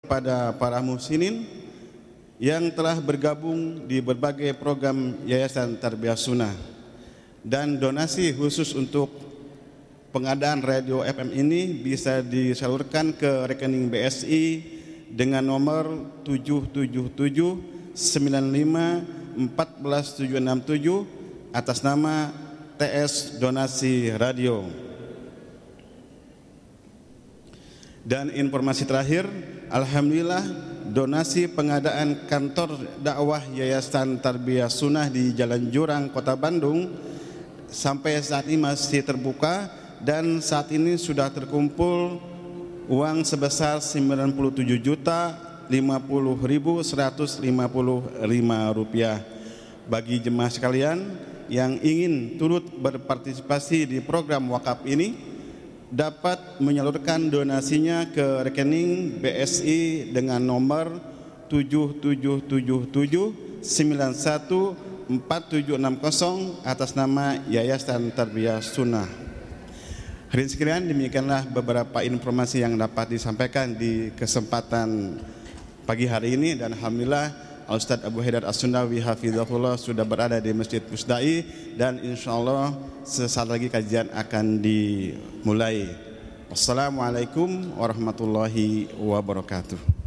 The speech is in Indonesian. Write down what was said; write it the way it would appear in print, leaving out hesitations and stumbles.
kepada para muhsinin yang telah bergabung di berbagai program Yayasan Tarbiyah Sunnah, dan donasi khusus untuk pengadaan radio FM ini bisa disalurkan ke rekening BSI dengan nomor 77795141767 atas nama TS Donasi Radio. Dan informasi terakhir, alhamdulillah donasi pengadaan kantor dakwah Yayasan Tarbiyah Sunnah di Jalan Jurang, Kota Bandung sampai saat ini masih terbuka, dan saat ini sudah terkumpul uang sebesar Rp97.050.155 bagi jemaah sekalian yang ingin turut berpartisipasi di program wakaf ini dapat menyalurkan donasinya ke rekening BSI dengan nomor 7777914760 atas nama Yayasan Tarbiyah Sunnah. Hadirin sekalian, demikianlah beberapa informasi yang dapat disampaikan di kesempatan pagi hari ini, dan alhamdulillah Ustadz Abu Haidar As-Sundawi hafizahullah sudah berada di Masjid Pusdai, dan insyaallah sesaat lagi kajian akan dimulai. Wassalamualaikum warahmatullahi wabarakatuh.